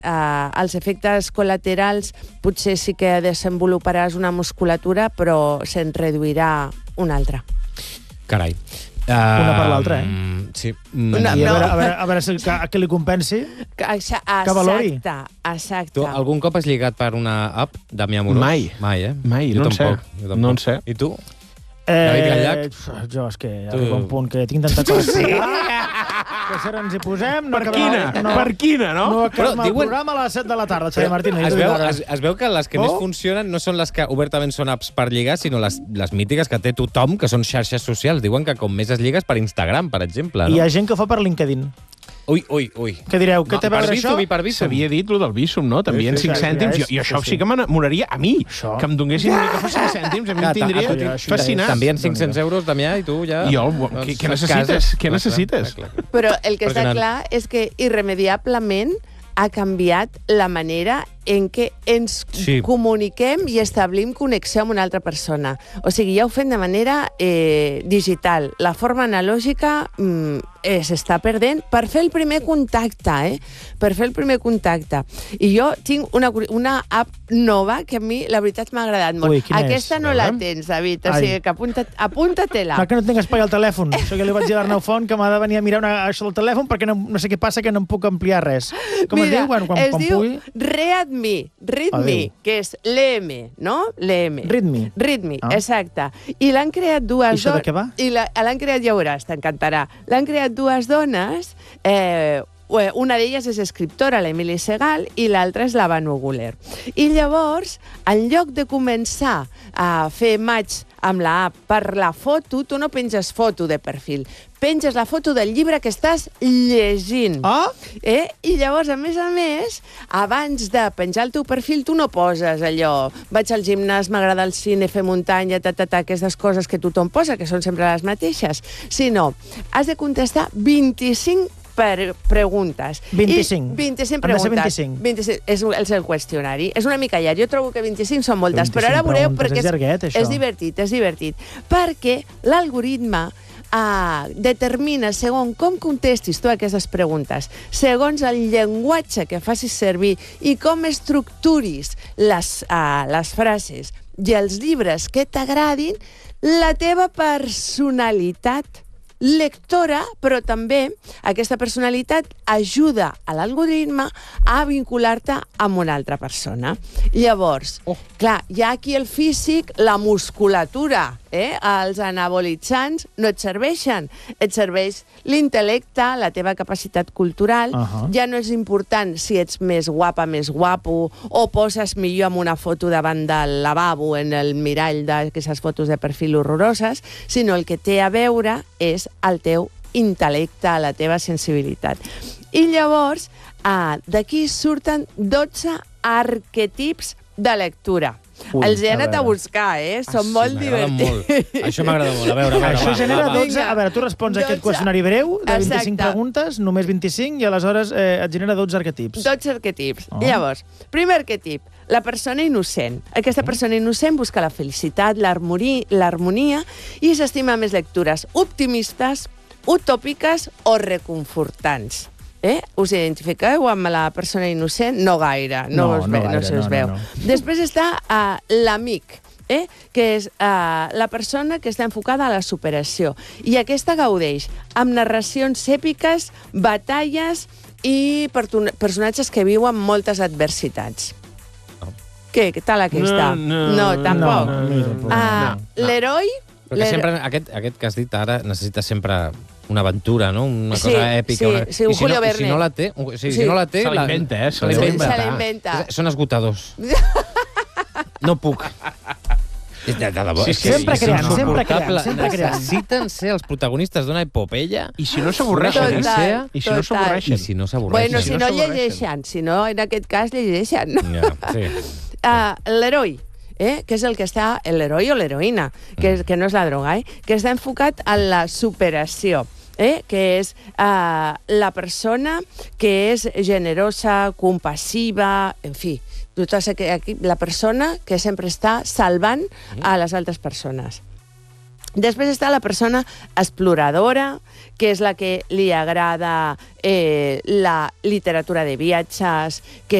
els efectes col·laterals potser sí que desenvoluparàs una musculatura, però se'n reduirà una altra. Carai. Una per l'altra, Sí. I a veure què li compensi, que valori. Exacte. Tu algun cop has lligat per una app de Mi Amorós? Mai, eh? Mai, Jo no en sé. tampoc. No en sé. I tu? David Gallac? Jo és que arriba un punt que tinc tanta cosa que si ara ens hi posem... Per quina, no? No acabem el programa a les 7 de la tarda, Xavier Martínez. Es veu que les que més funcionen no són les que obertament són apps per lligar, sinó les mítiques que té tothom, que són xarxes socials. Diuen que com més es lligues per Instagram, per exemple. Hi ha gent que ho fa per LinkedIn. Ui. Què direu? Què té a veure això? S'havia dit lo del Bizum, no? També en 5 cèntims. I això sí que m'enamoraria a mi. Que em donessin ni que fos 5 cèntims. A mi em tindria fascinat. També en 500 euros, Damià, i tu ja... Jo, què necessites? Què necessites? Però el que està clar és que irremediablement ha canviat la manera en què ens comuniquem i establim connexió amb una altra persona. O sigui, ja ho fem de manera digital. La forma analògica s'està perdent per fer el primer contacte, Per fer el primer contacte. I jo tinc una app nova que a mi, la veritat, m'ha agradat molt. Aquesta no la tens, David, o sigui que apunta-te-la. Que no tinc espai al telèfon. Això que li vaig dir a l'Arnau Font, que m'ha de venir a mirar això del telèfon perquè no sé què passa, que no em puc ampliar res. Com es diu? Quan pugui? Readme, que és l'EM, no? L'EM. Readme, exacte. I l'han creat dues... I això de què va? I l'han creat, ja veuràs, t'encantarà. L'han creat dues dones, una d'elles és escriptora, l'Emily Segal, i l'altra és la Banu Guler. I llavors, en lloc de començar a fer maig amb l'app per la foto, tu no penges foto de perfil, penges la foto del llibre que estàs llegint. I llavors, a més, abans de penjar el teu perfil, tu no poses allò, vaig al gimnàs, m'agrada el cine, fer muntanya, aquestes coses que tothom posa, que són sempre les mateixes, sinó, has de contestar 25 preguntes. 25? 25 preguntes. 25. És el qüestionari. És una mica llarg. Jo trobo que 25 són moltes, però ara veureu perquè és divertit. Perquè l'algoritme determina, segons com contestis tu aquestes preguntes, segons el llenguatge que facis servir i com estructuris les frases i els llibres que t'agradin, la teva personalitat lectora, però també aquesta personalitat ajuda a l'algoritme a vincular-te amb una altra persona. Llavors, clar, hi ha aquí el físic, la musculatura, els anabolitzants no et serveixen. Et serveix l'intel·lecte, la teva capacitat cultural. Ja no és important si ets més guapa, més guapo, o poses millor amb una foto davant del lavabo en el mirall d'aquestes fotos de perfil horroroses, sinó el que té a veure és el teu intel·lecte, la teva sensibilitat. I llavors, d'aquí surten 12 arquetips de lectura. Els he anat a buscar, Són molt divertits. Això m'agrada molt. A veure, això genera 12... A veure, tu respons a aquest qüestionari breu de 25 preguntes, només 25, i aleshores et genera 12 arquetips. 12 arquetips. Llavors, primer arquetip, la persona innocent. Aquesta persona innocent busca la felicitat, l'harmonia i s'estima més lectures optimistes, utòpiques o reconfortants. Us identifiqueu amb la persona innocent? No gaire, no se us veu. Després està l'amic, que és la persona que està enfocada a la superació. I aquesta gaudeix amb narracions èpiques, batalles i personatges que viuen moltes adversitats. Què tal aquesta? No, tampoc. L'heroi... Perquè sempre, aquest que has dit ara, necessita sempre una aventura, no? Una cosa èpica. Sí, un Julio Verne. Si no la té... Se l'inventa, Se l'inventa. Són esgotadors. No puc. Sempre creant. Necessiten ser els protagonistes d'una epopeia. I si no s'avorreixen. I si no s'avorreixen. Bueno, si no llegeixen. Si no, en aquest cas, llegeixen. L'heroi, que és el que està, l'heroi o l'heroïna, que no és la droga, que està enfocat en la superació, que és la persona que és generosa, compassiva, en fi, la persona que sempre està salvant a les altres persones. Després està la persona exploradora, que és la que li agrada la literatura de viatges, que